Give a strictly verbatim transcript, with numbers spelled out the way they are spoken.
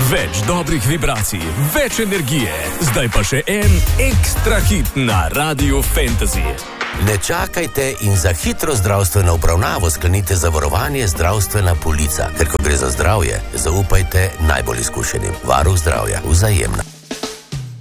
Več dobrih vibracij, več energije. Zdaj pa še en ekstra hit na Radiu Fantasy. Ne čakajte in za hitro zdravstveno obravnavo sklenite zavarovanje Zdravstvena polica. Ker ko gre za zdravje, zaupajte najbolj izkušenim. Varuh zdravja, Vzajemna.